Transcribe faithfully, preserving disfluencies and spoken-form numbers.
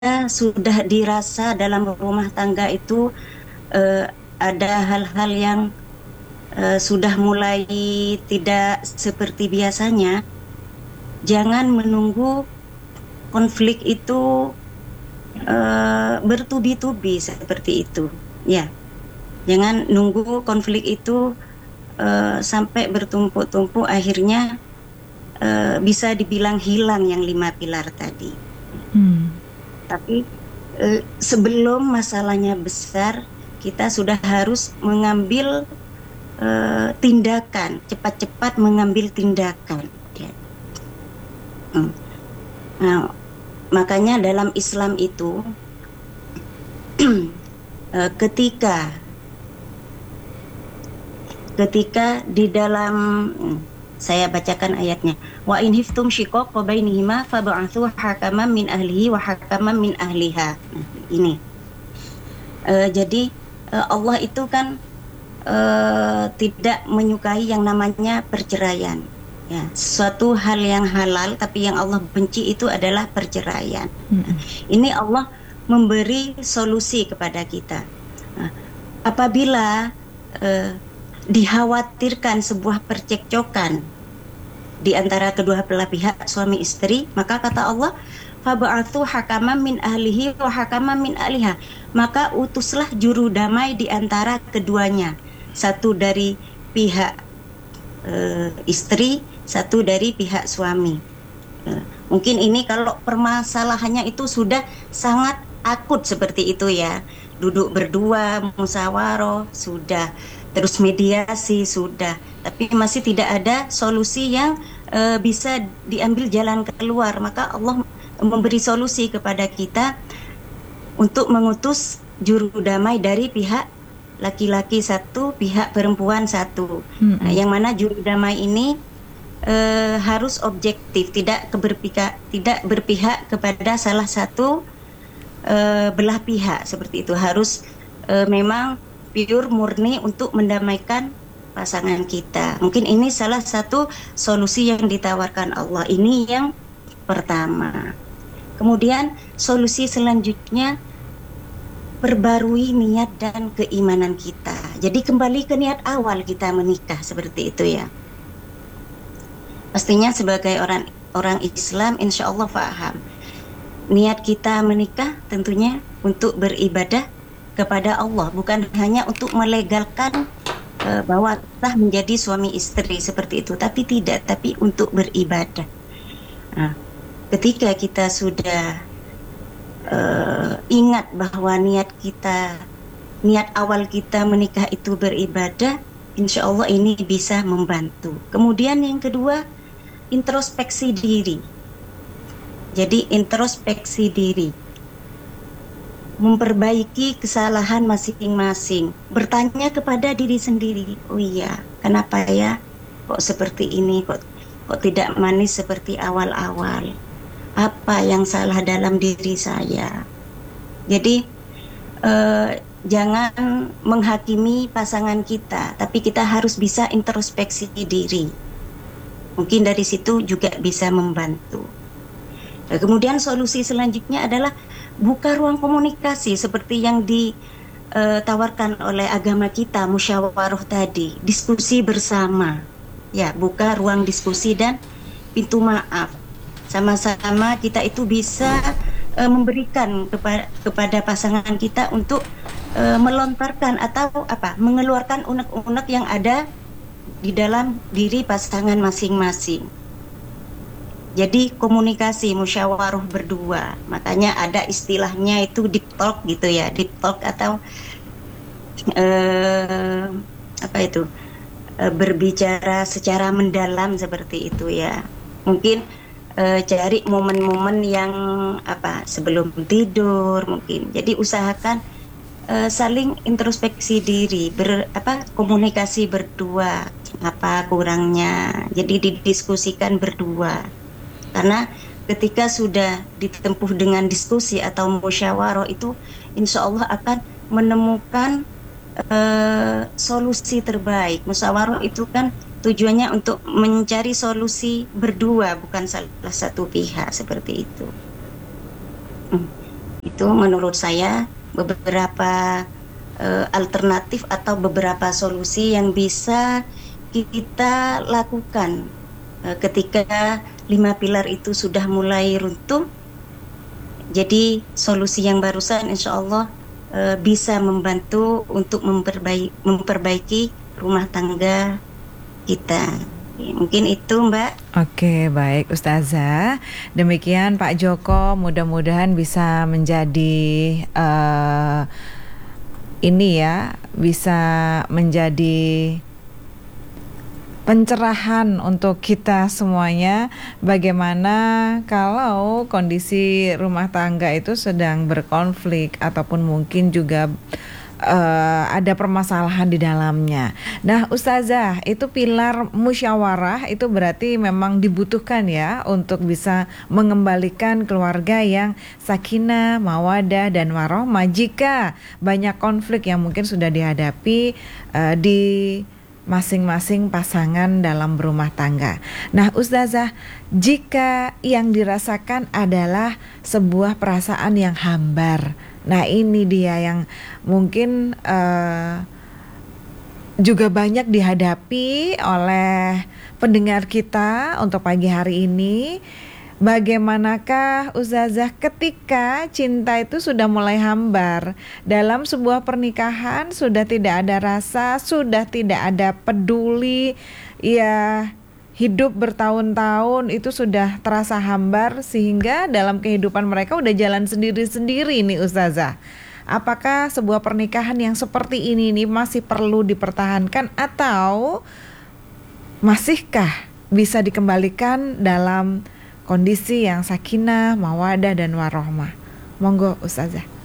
sudah dirasa dalam rumah tangga itu eh, ada hal-hal yang eh, sudah mulai tidak seperti biasanya, jangan menunggu konflik itu eh, bertubi-tubi seperti itu. Ya, jangan nunggu konflik itu eh, sampai bertumpuk-tumpuk akhirnya eh, bisa dibilang hilang yang lima pilar tadi. Hmm. Tapi eh, sebelum masalahnya besar, kita sudah harus mengambil eh, tindakan, cepat-cepat mengambil tindakan. Ya. Hmm. Nah, makanya dalam Islam itu eh, ketika ketika di dalam hmm, saya bacakan ayatnya, wa in hiftum shiqaq bainihima fab'atsu hakaman min ahlihi wa hakaman min ahliha. Nah, ini Eh, jadi eh, Allah itu kan eh, tidak menyukai yang namanya perceraian. Ya, suatu hal yang halal tapi yang Allah benci itu adalah perceraian. Nah, Hmm. ini Allah memberi solusi kepada kita. Nah, apabila eh, dikhawatirkan sebuah percekcokan di antara kedua belah pihak suami istri, maka kata Allah, fab'atsu hakaman min ahlihi wa hakaman min ahliha. Maka utuslah juru damai di antara keduanya. Satu dari pihak e, istri, satu dari pihak suami. E, mungkin ini kalau permasalahannya itu sudah sangat akut seperti itu ya. Duduk berdua, musyawarah, sudah. Terus mediasi, sudah. Tapi masih tidak ada solusi yang e, bisa diambil jalan keluar. Maka Allah memberi solusi kepada kita untuk mengutus juru damai dari pihak laki-laki satu, pihak perempuan satu. Nah, Hmm. yang mana juru damai ini eh, harus objektif, tidak keberpihak, tidak berpihak kepada salah satu eh, belah pihak seperti itu. Harus eh, memang pure murni untuk mendamaikan pasangan kita. Mungkin ini salah satu solusi yang ditawarkan Allah. Ini yang pertama. Kemudian solusi selanjutnya, perbarui niat dan keimanan kita. Jadi kembali ke niat awal kita menikah seperti itu ya. Pastinya sebagai orang orang Islam insya Allah paham. Niat kita menikah tentunya untuk beribadah kepada Allah, bukan hanya untuk melegalkan uh, bahwa kita menjadi suami istri seperti itu, tapi tidak, tapi untuk beribadah. Nah, ketika kita sudah uh, ingat bahwa niat kita, niat awal kita menikah itu beribadah, insya Allah ini bisa membantu. Kemudian yang kedua, introspeksi diri. Jadi introspeksi diri, memperbaiki kesalahan masing-masing, bertanya kepada diri sendiri, oh iya, kenapa ya kok seperti ini, kok kok tidak manis seperti awal-awal, apa yang salah dalam diri saya. Jadi eh, jangan menghakimi pasangan kita, tapi kita harus bisa introspeksi diri. Mungkin dari situ juga bisa membantu. Nah, kemudian solusi selanjutnya adalah buka ruang komunikasi seperti yang ditawarkan oleh agama kita, musyawarah tadi, diskusi bersama. Ya, buka ruang diskusi dan pintu maaf. Sama-sama kita itu bisa uh, memberikan kepa kepada pasangan kita untuk uh, melontarkan atau apa? Mengeluarkan unek-unek yang ada di dalam diri pasangan masing-masing. Jadi komunikasi, musyawarah berdua. Makanya ada istilahnya itu deep talk gitu ya, deep talk atau eh, apa itu? Eh, berbicara secara mendalam seperti itu ya. Mungkin eh, cari momen-momen yang apa? Sebelum tidur mungkin. Jadi usahakan eh, saling introspeksi diri, ber apa? Komunikasi berdua. Apa kurangnya? Jadi didiskusikan berdua. Karena ketika sudah ditempuh dengan diskusi atau musyawarah itu insya Allah akan menemukan uh, solusi terbaik. Musyawarah itu kan tujuannya untuk mencari solusi berdua, bukan salah satu pihak seperti itu. Hmm. Itu menurut saya beberapa uh, alternatif atau beberapa solusi yang bisa kita lakukan uh, ketika lima pilar itu sudah mulai runtuh. Jadi solusi yang barusan insya Allah uh, bisa membantu untuk memperbaiki, memperbaiki rumah tangga kita. Mungkin itu Mbak. Oke, baik Ustazah. Demikian Pak Joko, mudah-mudahan bisa menjadi uh, ini ya, bisa menjadi pencerahan untuk kita semuanya. Bagaimana kalau kondisi rumah tangga itu sedang berkonflik ataupun mungkin juga uh, ada permasalahan di dalamnya. Nah Ustazah, itu pilar musyawarah itu berarti memang dibutuhkan ya untuk bisa mengembalikan keluarga yang sakinah, mawadah dan warohmah jika banyak konflik yang mungkin sudah dihadapi uh, di masing-masing pasangan dalam berumah tangga. Nah Ustazah, jika yang dirasakan adalah sebuah perasaan yang hambar, nah ini dia yang mungkin uh, juga banyak dihadapi oleh pendengar kita untuk pagi hari ini. Bagaimanakah Ustazah ketika cinta itu sudah mulai hambar, dalam sebuah pernikahan sudah tidak ada rasa, sudah tidak ada peduli, ya hidup bertahun-tahun itu sudah terasa hambar sehingga dalam kehidupan mereka udah jalan sendiri-sendiri nih Ustazah. Apakah sebuah pernikahan yang seperti ini nih masih perlu dipertahankan atau masihkah bisa dikembalikan dalam kondisi yang sakinah, mawadah dan warohmah? Monggo Ustazah.